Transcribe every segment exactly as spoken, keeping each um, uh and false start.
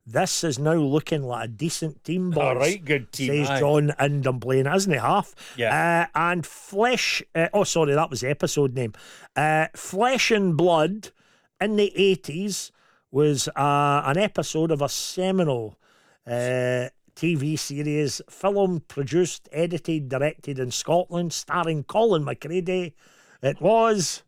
This is now looking like a decent team, boys. All right, good team. Says aye. John in Dunblane, isn't he? Half. Yeah. Uh, and Flesh. Uh, oh, sorry, that was the episode name. Uh, Flesh and Blood in the eighties was uh, an episode of a seminal uh, T V series, filmed, produced, edited, directed in Scotland, starring Colin McCready. It was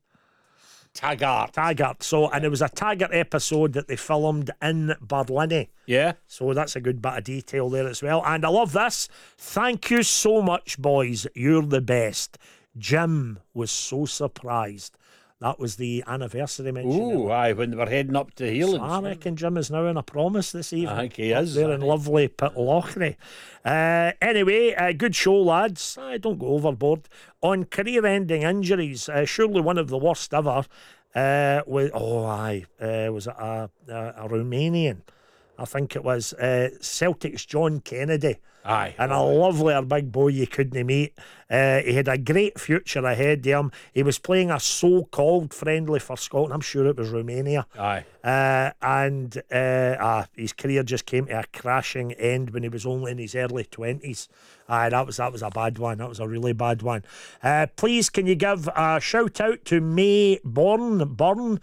Taggart. Taggart. So, and it was a Taggart episode that they filmed in Barlinnie. Yeah. So that's a good bit of detail there as well. And I love this. Thank you so much, boys. You're the best. Jim was so surprised. That was the anniversary mention. Ooh, aye, when they were heading up to Heelands. I reckon Jim is now in a promise this evening. I think he Up is. there in lovely Pitlochry. Uh, anyway, uh, good show, lads. I don't go overboard. On career-ending injuries, uh, surely one of the worst ever. Uh, was, oh, aye, uh, was it a, a, a Romanian? I think it was uh, Celtic's John Kennedy. Aye. And a lovelier big boy you couldn't meet. Uh, he had a great future ahead of him. He was playing a so-called friendly for Scotland. I'm sure it was Romania. Aye. Uh, and uh, ah, his career just came to a crashing end when he was only in his early twenties. Aye, that was that was a bad one. That was a really bad one. Uh, please, can you give a shout out to May Bourne, Bourne,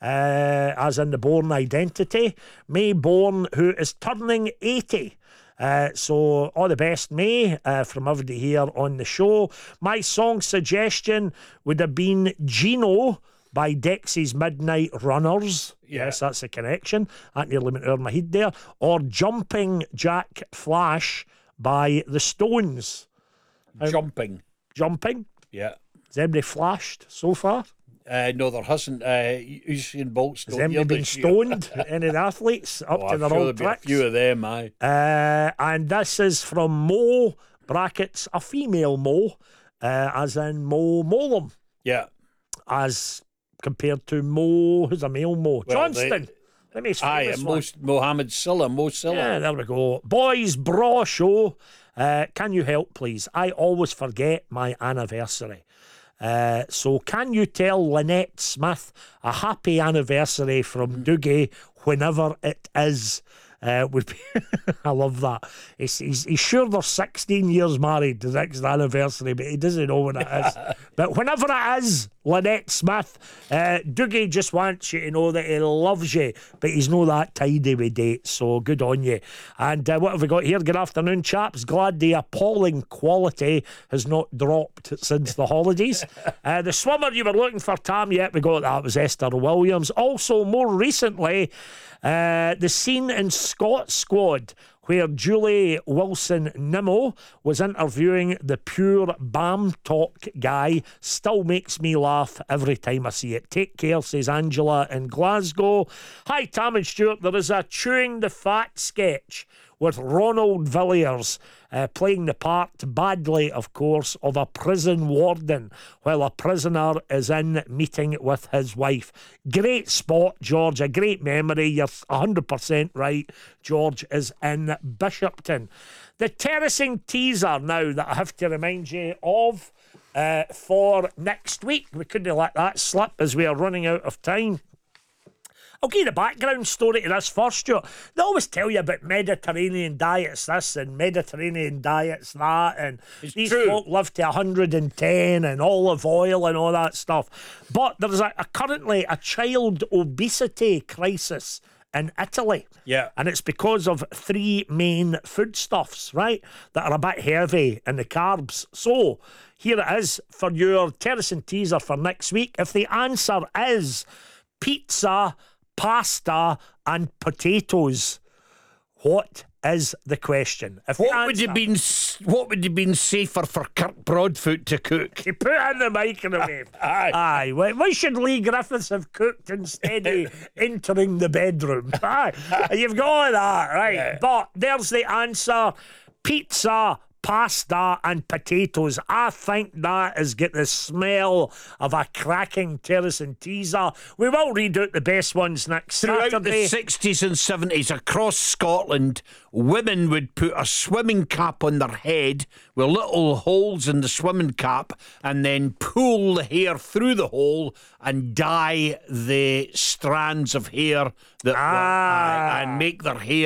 uh, as in the Bourne identity. May Bourne, who is turning eighty. Uh, so all the best, May, uh, from everybody here on the show. My song suggestion would have been Gino by Dexy's Midnight Runners. Yeah. Yes, that's the connection. That nearly went over my head there. Or Jumping Jack Flash by The Stones. Jumping. Jumping? Yeah. Has anybody flashed so far? Uh, no, there hasn't. Uh, Usain Bolt's Has not here anybody been this year. stoned? Any of the athletes up Oh, to I'm their sure old there'll be a tricks? few of them, aye. Uh, and this is from Mo, brackets, a female Mo, uh, as in Mo Molam, Yeah. as compared to Mo, who's a male Mo? Well, Johnston. Let me Aye, this and one. most Mohammed Salah, Mo Salah. Yeah, there we go. Boys Bra Show. Uh, can you help, please? I always forget my anniversary. Uh, so can you tell Lynette Smith a happy anniversary from Doogie whenever it is? Uh, would be I love that. He's, he's, he's sure they're sixteen years married the next anniversary, but he doesn't know when it is. But whenever it is, Lynette Smith, uh, Doogie just wants you to know that he loves you, but he's not that tidy with dates, so good on you. And uh, what have we got here? Good afternoon, chaps. Glad the appalling quality has not dropped since the holidays. Uh, the swimmer you were looking for, Tam, yet we got that was Esther Williams. Also, more recently, uh, the scene in Scott Squad where Julie Wilson Nimmo was interviewing the pure BAM talk guy still makes me laugh every time I see it. Take care, says Angela in Glasgow. Hi, Tam and Stuart. There is a Chewing the Fat sketch with Ronald Villiers uh, playing the part, badly of course, of a prison warden while a prisoner is in meeting with his wife. Great spot, George, a great memory. You're one hundred percent right. George is in Bishopton. The terracing teaser now that I have to remind you of uh, for next week. We couldn't let that slip as we are running out of time. I'll give you the background story to this first, Stuart. They always tell you about Mediterranean diets this and Mediterranean diets that, and It's these true. folk live to one hundred ten and olive oil and all that stuff. But there's a, a currently a child obesity crisis in Italy. Yeah. And it's because of three main foodstuffs, right, that are a bit heavy in the carbs. So here it is for your terracing teaser for next week. If the answer is pizza, pasta and potatoes, what is the question? If the What would answer- have been s- What would have been safer for Kirk Broadfoot to cook? You put it in the microwave. Aye. Aye. Why, why should Lee Griffiths have cooked instead of entering the bedroom? Aye. You've got all that, right? Yeah. But there's the answer. Pizza, pasta and potatoes. I think that has got the smell of a cracking terracing teaser. We will read out the best ones next Throughout Saturday. the sixties and seventies across Scotland, women would put a swimming cap on their head with little holes in the swimming cap and then pull the hair through the hole and dye the strands of hair that were, Ah. uh, and make their hair